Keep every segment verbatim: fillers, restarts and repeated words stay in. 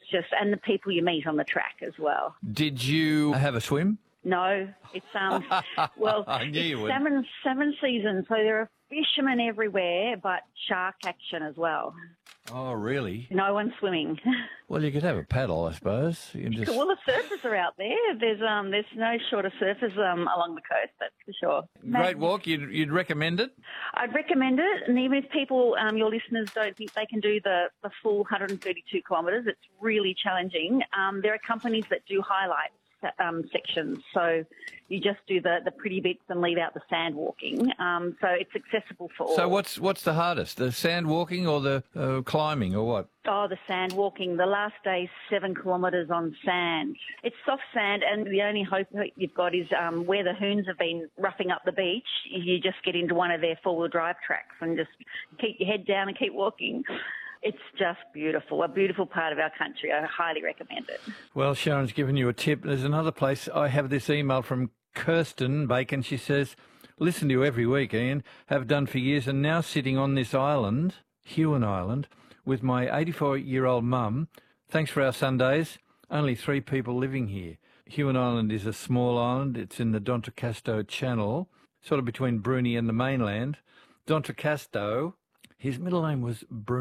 just, and the people you meet on the track as well. Did you have a swim? No, it's, um, well, I knew you it's would. salmon, salmon season, so there are fishermen everywhere, but shark action as well. Oh, really? No one's swimming. Well, you could have a paddle, I suppose. You can just... Well, the surfers are out there. There's um, there's no shorter surfers um, along the coast, that's for sure. Great walk. You'd, you'd recommend it? I'd recommend it, and even if people, um, your listeners, don't think they can do the, the full one hundred thirty-two kilometres, it's really challenging. Um, there are companies that do highlight um, sections, so you just do the, the pretty bits and leave out the sand walking. Um, so it's accessible for all. So what's what's the hardest, the sand walking or the uh, climbing or what? Oh, the sand walking. The last day's seven kilometres on sand. It's soft sand, and the only hope you've got is um, where the hoons have been roughing up the beach, you just get into one of their four-wheel drive tracks and just keep your head down and keep walking. It's just beautiful, a beautiful part of our country. I highly recommend it. Well, Sharon's given you a tip. There's another place. I have this email from Kirsten Bacon. She says, listen to you every week, Ian, have done for years, and now sitting on this island, Huon Island, with my eighty-four-year-old mum. Thanks for our Sundays. Only three people living here. Huon Island is a small island. It's in the D'Entrecasteaux Channel, sort of between Bruni and the mainland. D'Entrecasteaux, his middle name was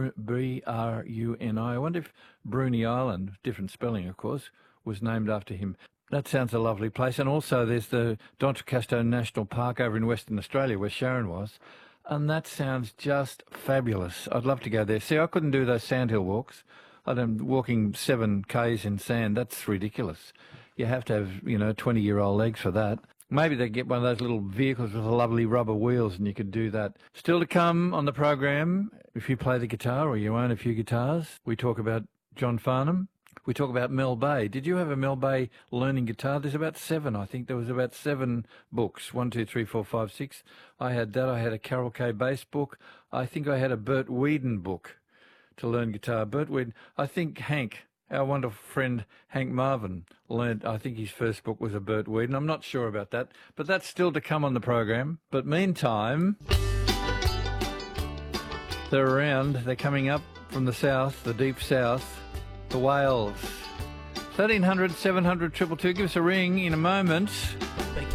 B R U N I. I wonder if Bruni Island, different spelling, of course, was named after him. That sounds a lovely place. And also there's the D'Entrecasteaux National Park over in Western Australia where Sharon was. And that sounds just fabulous. I'd love to go there. See, I couldn't do those sandhill walks. I'm walking seven Ks in sand. That's ridiculous. You have to have, you know, twenty-year-old legs for that. Maybe they get one of those little vehicles with the lovely rubber wheels and you could do that. Still to come on the program, if you play the guitar or you own a few guitars, we talk about John Farnham. We talk about Mel Bay. Did you have a Mel Bay learning guitar? There's about seven, I think. There was about seven books. One, two, three, four, five, six. I had that. I had a Carol K. Bass book. I think I had a Bert Weedon book to learn guitar. Bert Weedon. I think Hank, our wonderful friend Hank Marvin, learned, I think his first book was a Bert Weedon. I'm not sure about that, but that's still to come on the program. But meantime, they're around. They're coming up from the south, the deep south, the Whales. thirteen hundred, seven hundred, two two two. Give us a ring in a moment.